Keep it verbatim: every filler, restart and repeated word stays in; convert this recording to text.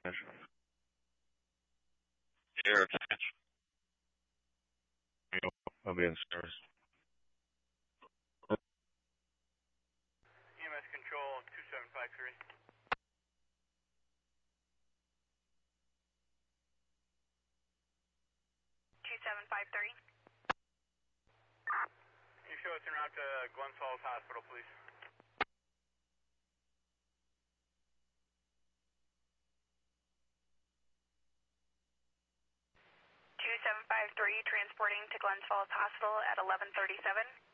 Air attach. I'll be in service. E M S control two seven five three. two seven five three. Can you show us en route to Glens Falls Hospital, please? two seven five three, transporting to Glens Falls Hospital at eleven thirty-seven.